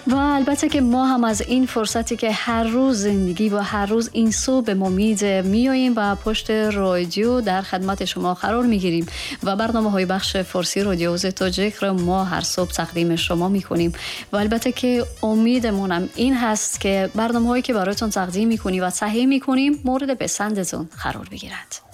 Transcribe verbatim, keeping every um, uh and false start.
و البته که ما هم از این فرصتی که هر روز زندگی و هر روز این صبح به ما میده میاییم و پشت رادیو در خدمت شما قرار میگیریم و برنامه های بخش فارسی رادیو تاجیک را ما هر صبح تقدیم شما میکنیم و البته که امیدمونم این هست که برنامه هایی که براتون تقدیم میکنیم و تهیه میکنیم مورد پسندتون قرار بگیرد.